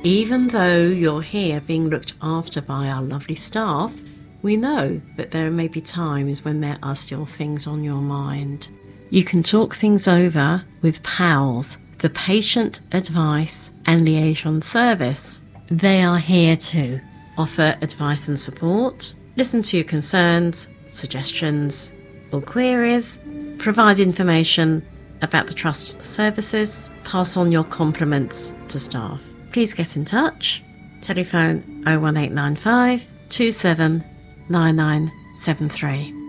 Even though you're here being looked after by our lovely staff, we know that there may be times when there are still things on your mind. You can talk things over with PALS, the Patient Advice and Liaison Service. They are here to offer advice and support, listen to your concerns, suggestions or queries, provide information about the Trust services, pass on your compliments to staff. Please get in touch. Telephone 01895 279973.